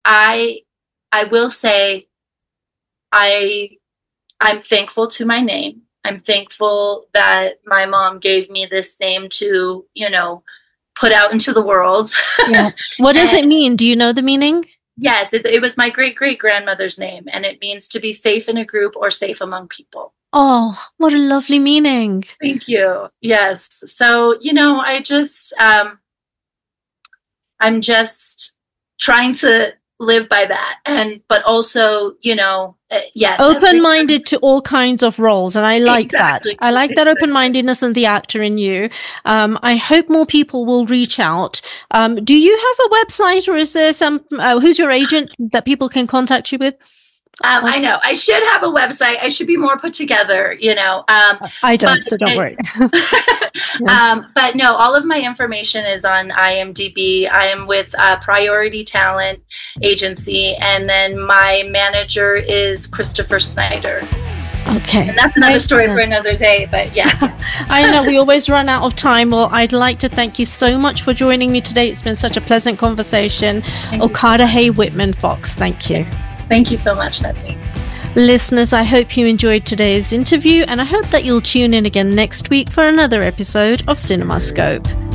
I will say I'm thankful to my name. I'm thankful that my mom gave me this name to, put out into the world. Yeah. What does And it mean? Do you know the meaning? yes, it was my great great grandmother's name, and it means to be safe in a group or safe among people. Oh, what a lovely meaning. Thank you. Yes. So, I'm just trying to live by that. But also, yes, Open-minded to all kinds of roles, and I like that. exactly. I like that open-mindedness and the actor in you. I hope more people will reach out. Do you have a website, or is there who's your agent that people can contact you with? I know I should have a website. I should be more put together, I but don't, so don't worry. Yeah. but no, all of my information is on IMDb. I am with Priority Talent Agency, and then my manager is Christopher Snyder. Okay. And that's another story for another day, but yes. I know we always run out of time. Well, I'd like to thank you so much for joining me today. It's been such a pleasant conversation. Okada Hay Whitman Fox, thank you. Thank you so much, Natalie. Listeners, I hope you enjoyed today's interview, and I hope that you'll tune in again next week for another episode of CinemaScope.